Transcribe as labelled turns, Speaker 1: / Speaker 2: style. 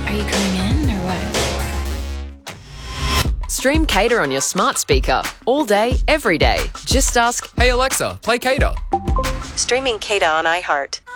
Speaker 1: Are you coming in or what?
Speaker 2: Stream Cater on your smart speaker all day, every day. Just ask,
Speaker 3: Hey Alexa, play Cater.
Speaker 4: Streaming Cater on iHeart.